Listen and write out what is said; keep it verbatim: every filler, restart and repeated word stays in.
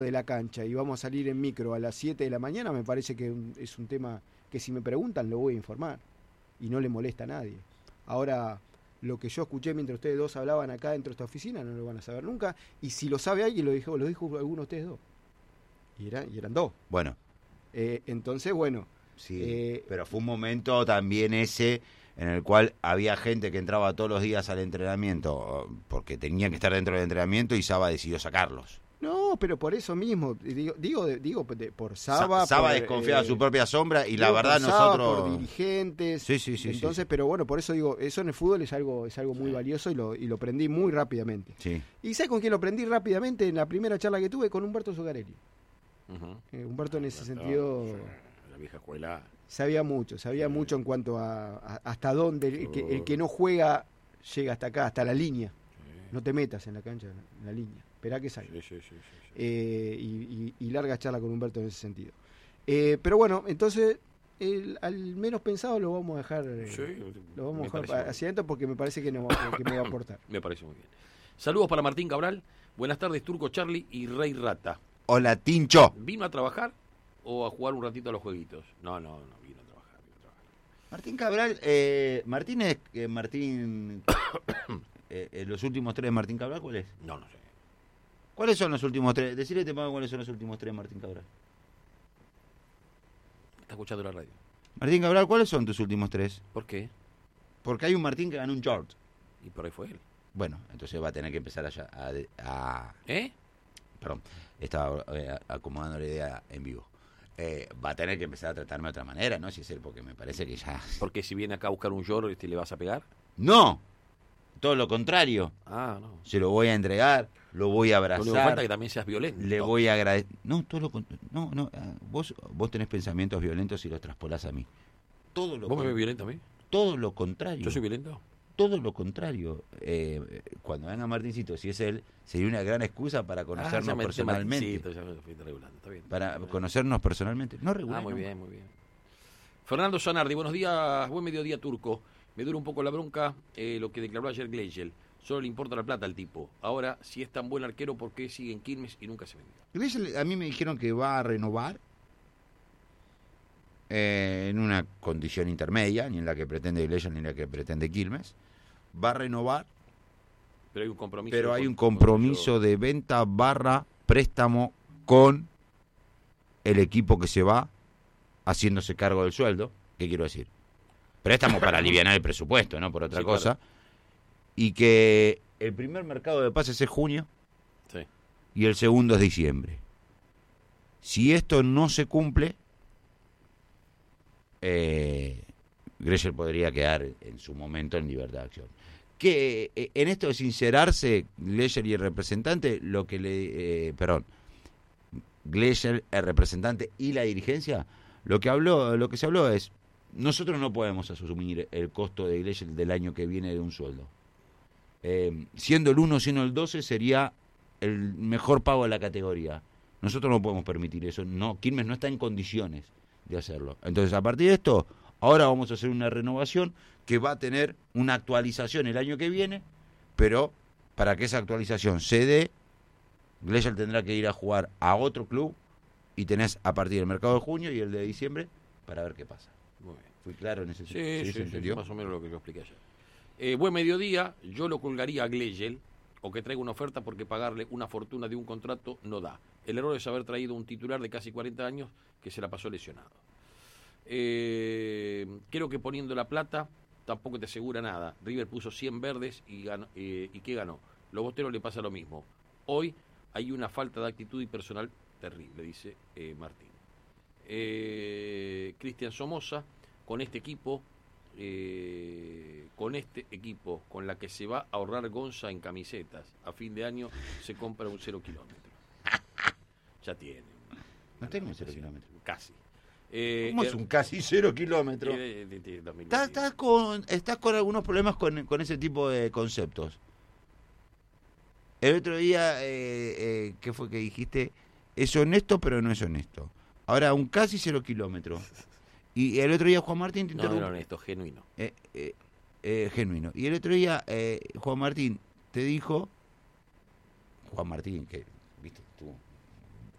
de la cancha y vamos a salir en micro a las siete de la mañana, me parece que es un tema que si me preguntan lo voy a informar y no le molesta a nadie. Ahora, lo que yo escuché mientras ustedes dos hablaban acá dentro de esta oficina no lo van a saber nunca, y si lo sabe alguien lo dijo, lo dijo alguno de ustedes dos. Y, era, y eran dos. Bueno. Eh, entonces, bueno. Sí, eh, pero fue un momento también ese en el cual había gente que entraba todos los días al entrenamiento porque tenían que estar dentro del entrenamiento y Saba decidió sacarlos. No, pero por eso mismo, digo, digo, digo por Saba. Saba por, desconfía de eh, su propia sombra y digo, la verdad por Saba, nosotros... por dirigentes. Sí, sí, sí. Entonces, sí. pero bueno, por eso digo, eso en el fútbol es algo es algo muy sí. valioso y lo, y lo aprendí muy rápidamente. Sí. ¿Y sabes con quién lo aprendí rápidamente? En la primera charla que tuve con Humberto Zuccarelli. Uh-huh. Eh, Humberto en ese Humberto, sentido... La vieja escuela... Sabía mucho, sabía sí. mucho en cuanto a, a hasta dónde el que, el que no juega llega hasta acá, hasta la línea. Sí. No te metas en la cancha, en la línea. Esperá que salga. Sí, sí, sí, sí, sí. Eh, y, y, y larga charla con Humberto en ese sentido. Eh, pero bueno, entonces, el, al menos pensado lo vamos a dejar, sí, lo vamos a dejar hacia adentro porque me parece que, no, que me va a aportar. Me parece muy bien. Saludos para Martín Cabral. Buenas tardes, Turco Charlie y Rey Rata. Hola, Tincho. ¿Vino a trabajar o a jugar un ratito a los jueguitos? No, no, no, vino a trabajar. Vino a trabajar. Martín Cabral, eh, Martín es, eh, Martín, eh, eh, los últimos tres de Martín Cabral, ¿cuál es? No, no sé. ¿Cuáles son los últimos tres? Decirle, te pago, ¿cuáles son los últimos tres de Martín Cabral? Está escuchando la radio. Martín Cabral, ¿cuáles son tus últimos tres? ¿Por qué? Porque hay un Martín que ganó un George. Y por ahí fue él. Bueno, entonces va a tener que empezar allá a... a ¿Eh? Perdón, estaba eh, acomodando la idea en vivo. Eh, va a tener que empezar a tratarme de otra manera, ¿no? Si es él, porque me parece que ya... Porque si viene acá a buscar un George, ¿te le vas a pegar? ¡No! Todo lo contrario. Ah, no. Se lo voy a entregar, lo voy a abrazar. No le falta que también seas violento. Le voy a agradecer. No, todo lo contrario. No, no. Vos, vos tenés pensamientos violentos y los traspolás a mí. Todo lo ¿Vos me ves violento a mí? Todo lo contrario. ¿Yo soy violento? Todo lo contrario. Eh, cuando venga Martincito, si es él, sería una gran excusa para conocernos ah, personalmente. Ya me fui regulando, está bien. Para conocernos personalmente. No regular. Ah, muy no. bien, muy bien. Fernando Zanardi, buenos días, buen mediodía, Turco. Me dura un poco la bronca eh, lo que declaró ayer Gleichel. Solo le importa la plata al tipo. Ahora, si es tan buen arquero, ¿por qué sigue en Quilmes y nunca se vendió? Gleichel, a mí me dijeron que va a renovar eh, en una condición intermedia, ni en la que pretende Gleichel ni en la que pretende Quilmes. Va a renovar, pero hay un compromiso, pero hay un compromiso de venta barra préstamo con el equipo que se va haciéndose cargo del sueldo. ¿Qué quiero decir? Préstamo para aliviar el presupuesto, no por otra sí, cosa. Claro. Y que el primer mercado de pases es junio sí. y el segundo es diciembre. Si esto no se cumple, eh, Gleichel podría quedar en su momento en libertad de acción. Que eh, en esto de sincerarse, Gleichel y el representante, lo que le, eh, perdón, Gleichel, el representante y la dirigencia, lo que habló, lo que se habló es, nosotros no podemos asumir el costo de Gleichel del año que viene de un sueldo. Eh, siendo el uno, siendo el doce, sería el mejor pago de la categoría. Nosotros no podemos permitir eso. No, Quilmes no está en condiciones de hacerlo. Entonces, a partir de esto, ahora vamos a hacer una renovación que va a tener una actualización el año que viene, pero para que esa actualización se dé, Gleichel tendrá que ir a jugar a otro club y tenés a partir del mercado de junio y el de diciembre para ver qué pasa. Muy bien. ¿Fui claro en ese sí, sentido? Sí, ¿Se entendió? Sí, más o menos lo que yo expliqué ayer. Eh, buen mediodía, yo lo colgaría a Gleichel o que traiga una oferta porque pagarle una fortuna de un contrato no da. El error es haber traído un titular de casi cuarenta años que se la pasó lesionado. Eh, creo que poniendo la plata tampoco te asegura nada. River puso cien verdes y, ganó, eh, ¿y qué ganó? Los bosteros le pasa lo mismo. Hoy hay una falta de actitud y personal terrible, dice eh, Martín. Eh, Cristian Somoza, con este equipo, eh, con este equipo, con la que se va a ahorrar Gonza en camisetas, a fin de año se compra un cero kilómetro. Ya tiene. No tengo un cero kilómetro. Casi. Eh, ¿Cómo es un casi cero kilómetros? Eh, de, de, de ¿Estás, estás, con, estás con algunos problemas con, con ese tipo de conceptos. El otro día, eh, eh, ¿qué fue que dijiste? Es honesto, pero no es honesto. Ahora, un casi cero kilómetros. Y el otro día Juan Martín te interrumpió. No, no, honesto, genuino. Eh, eh, eh, genuino. Y el otro día eh, Juan Martín te dijo, Juan Martín, que, viste, tú